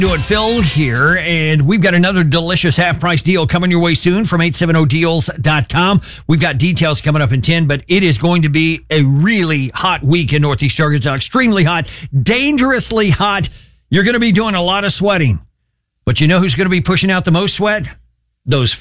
Doing Phil here, and we've got another delicious half-price deal coming your way soon from 870deals.com. We've got details coming up in 10, but it is going to be a really hot week in Northeast Arkansas. Extremely hot, dangerously hot. You're going to be doing a lot of sweating. But you know who's going to be pushing out the most sweat? Those